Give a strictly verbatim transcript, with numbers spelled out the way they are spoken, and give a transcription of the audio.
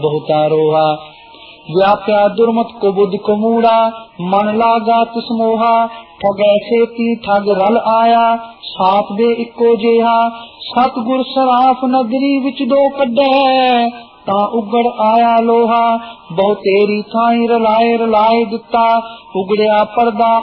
बहुता रोहा। व्याप्या दुर्मत को बुद्धि को मूड़ा, मन लागा तिस मोहा। ठगै सेती ठग रल आया, साथ दे इको जेहा। सतगुर सराफ नगरी विच दो कड्डे, ता उगड़ आया लोहा। बहु तेरी थाई रलाए रलाए दिता, उगड़िया पर्दा